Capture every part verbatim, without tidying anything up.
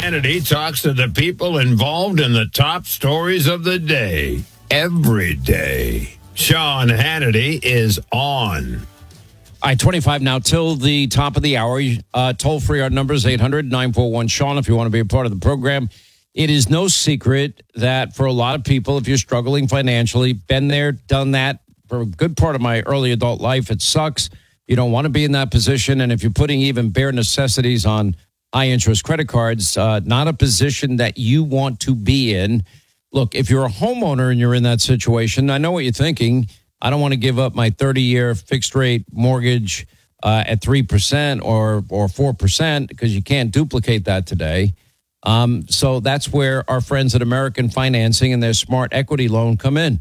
Hannity talks to the people involved in the top stories of the day, every day. Sean Hannity is on. All right, twenty-five now till the top of the hour. Uh, toll free, our number is eight hundred nine four one Sean if you want to be a part of the program. It is no secret that for a lot of people, if you're struggling financially, been there, done that for a good part of my early adult life, it sucks. You don't want to be in that position. And if you're putting even bare necessities on high interest credit cards, uh, not a position that you want to be in. Look, if you're a homeowner and you're in that situation, I know what you're thinking. I don't want to give up my thirty-year fixed rate mortgage uh, at three percent or or four percent because you can't duplicate that today. Um, so that's where our friends at American Financing and their Smart Equity Loan come in.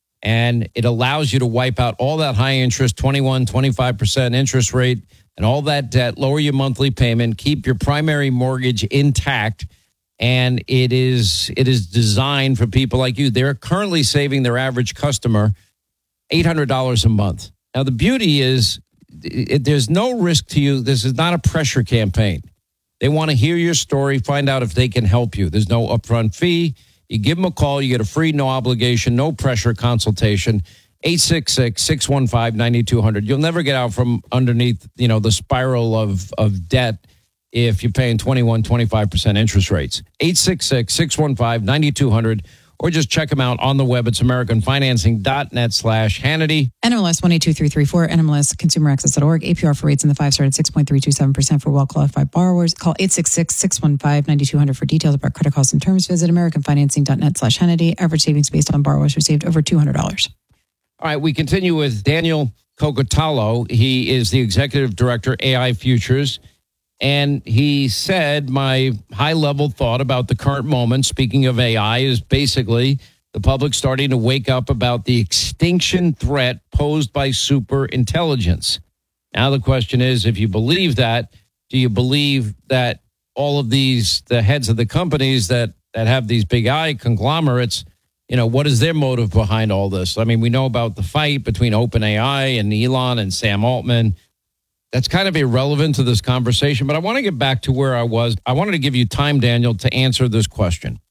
And it allows you to wipe out all that high interest, twenty-one, twenty-five percent interest rate and all that debt, lower your monthly payment, keep your primary mortgage intact. And it is it is designed for people like you. They're currently saving their average customer eight hundred dollars a month. Now, the beauty is it, there's no risk to you. This is not a pressure campaign. They want to hear your story, find out if they can help you. There's no upfront fee. You give them a call. You get a free, no obligation, no pressure consultation. eight six six, six one five, nine two zero zero. You'll never get out from underneath, you know, the spiral of, of debt if you're paying twenty-one, twenty-five percent interest rates. eight six six, six one five, nine two zero zero. Or just check them out on the web. It's americanfinancing.net slash Hannity. N M L S one eight two three three four, N M L S consumer access dot org. A P R for rates in the five star at six point three two seven percent for well-qualified borrowers. Call eight six six, six one five, nine two zero zero for details about credit costs and terms. Visit americanfinancing.net slash Hannity. Average savings based on borrowers received over two hundred dollars. All right, we continue with Daniel Cocotalo. He is the executive director, A I Futures. And he said, my high-level thought about the current moment, speaking of A I, is basically the public starting to wake up about the extinction threat posed by super intelligence. Now the question is, if you believe that, do you believe that all of these, the heads of the companies that, that have these big I conglomerates, you know, what is their motive behind all this? I mean, we know about the fight between OpenAI and Elon and Sam Altman. That's kind of irrelevant to this conversation, but I want to get back to where I was. I wanted to give you time, Daniel, to answer this question.